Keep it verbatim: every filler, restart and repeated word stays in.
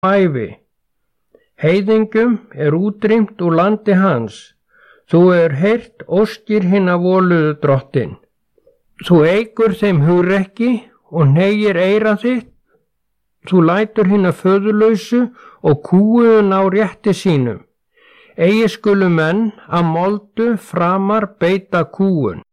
ævi. Heiðingjum er útrýmt úr landi hans. Þú er heyrt óskir hinna voluðu drottin. Þú eigur þeim hugrekki og hneigir eyra þitt. Þú lætur hinna föðurlausu og kúguðu ná rétti sínum. Eigi skulu menn að moldu framar beita kúgun.